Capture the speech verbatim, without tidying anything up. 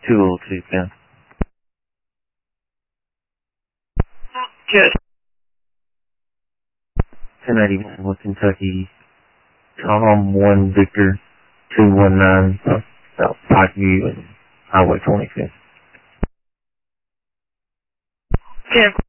two oh two, Ken. Good. ten eighty-one, Kentucky. Tom one Victor two one nine, South Pikeview and Highway twenty-fifth. Ten.